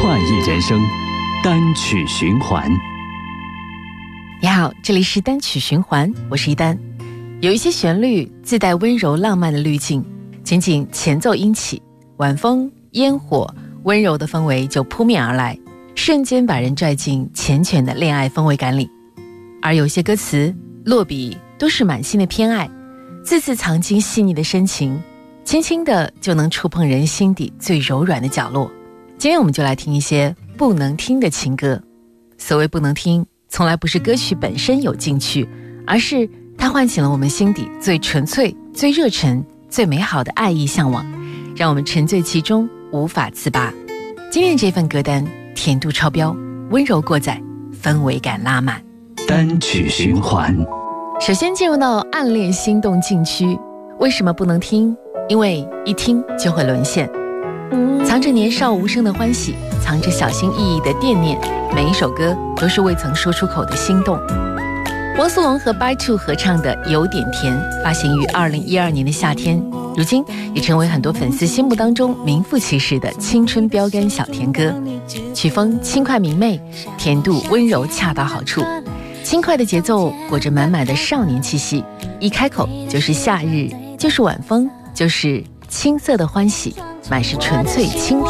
创意人生单曲循环。 你好，这里是单曲循环，我是一丹。有一些旋律自带温柔浪漫的滤镜，仅仅前奏音起，晚风、烟火，温柔的氛围就扑面而来，瞬间把人拽进缱绻的恋爱氛围感里。而有些歌词落笔都是满心的偏爱，字字藏进细腻的深情，轻轻的就能触碰人心底最柔软的角落。今天我们就来听一些不能听的情歌。所谓不能听，从来不是歌曲本身有禁区，而是它唤醒了我们心底最纯粹、最热忱、最美好的爱意向往，让我们沉醉其中，无法自拔。今天这份歌单甜度超标，温柔过载，氛围感拉满。 单曲循环。 首先进入到暗恋心动禁区。为什么不能听？因为一听就会沦陷。藏着年少无声的欢喜，藏着小心翼翼的惦念，每一首歌都是未曾说出口的心动。汪苏泷和 By2 合唱的《有点甜》发行于2012年的夏天，如今也成为很多粉丝心目当中名副其实的青春标杆小甜歌。曲风轻快明媚，甜度温柔恰到好处，轻快的节奏裹着满满的少年气息，一开口就是夏日，就是晚风，就是青涩的欢喜，满是纯粹清甜。